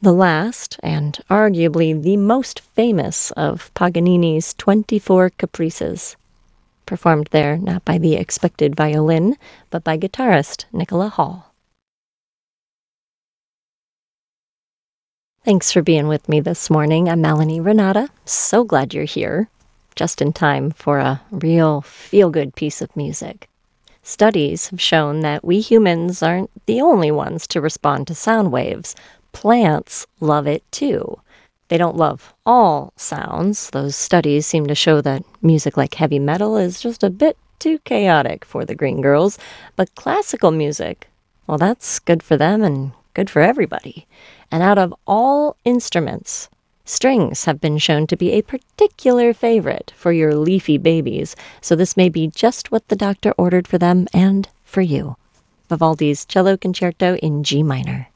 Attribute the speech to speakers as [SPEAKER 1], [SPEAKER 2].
[SPEAKER 1] The last, and arguably the most famous of Paganini's 24 Caprices, performed there not by the expected violin, but by guitarist Nicola Hall. Thanks for being with me this morning. I'm Melanie Renata. So glad you're here, just in time for a real feel-good piece of music. Studies have shown that we humans aren't the only ones to respond to sound waves. Plants love it too. They don't love all sounds. Those studies seem to show that music like heavy metal is just a bit too chaotic for the green girls. But classical music, well, that's good for them and good for everybody. And out of all instruments, strings have been shown to be a particular favorite for your leafy babies, so this may be just what the doctor ordered for them and for you. Vivaldi's Cello Concerto in G minor.